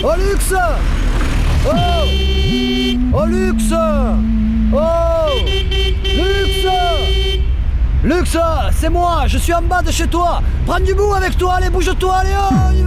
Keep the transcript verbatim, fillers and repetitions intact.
Oh Lux! Oh! Oh Lux! Oh! Lux! Lux, c'est moi, je suis en bas de chez toi. Prends du bout avec toi, allez, bouge-toi, allez, oh,